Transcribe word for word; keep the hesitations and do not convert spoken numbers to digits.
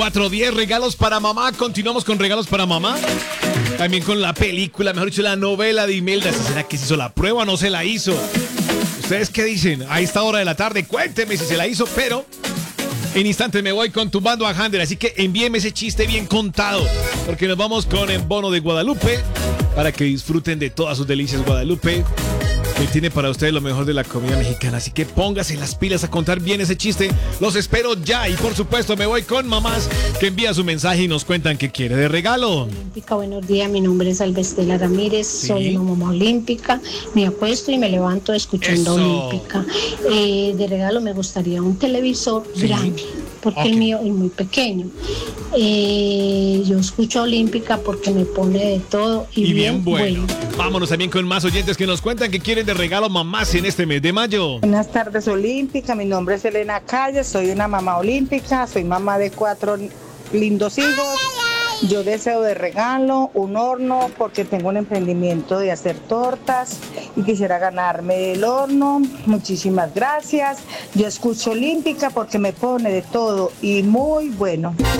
cuatro diez regalos para mamá. Continuamos con regalos para mamá. También con la película, mejor dicho, la novela de Imelda. ¿Será que se hizo la prueba o no se la hizo? ¿Ustedes qué dicen? A esta hora de la tarde, cuénteme si se la hizo, pero en instantes me voy con Tumbando a Hander, así que envíeme ese chiste bien contado, porque nos vamos con el bono de Guadalupe, para que disfruten de todas sus delicias. Guadalupe, que tiene para ustedes lo mejor de la comida mexicana, así que póngase las pilas a contar bien ese chiste. Los espero ya, y por supuesto me voy con mamás que envían su mensaje y nos cuentan qué quiere de regalo. Olímpica, buenos días, mi nombre es Alvestela Ramírez, ¿Sí? Soy una mamá olímpica, me acuesto y me levanto escuchando Eso. Olímpica. Eh, de regalo me gustaría un televisor ¿Sí? grande, porque Ok. el mío es muy pequeño. Eh, yo escucho Olímpica porque me pone de todo y, Y bien bien, bueno. bueno. Vámonos también con más oyentes que nos cuentan que quieren de regalo mamás en este mes de mayo. Buenas tardes, Olímpica. Mi nombre es Elena Calle, soy una mamá olímpica, soy mamá de cuatro lindos hijos. Yo deseo de regalo un horno porque tengo un emprendimiento de hacer tortas y quisiera ganarme el horno. Muchísimas gracias. Yo escucho Olímpica porque me pone de todo y muy bueno.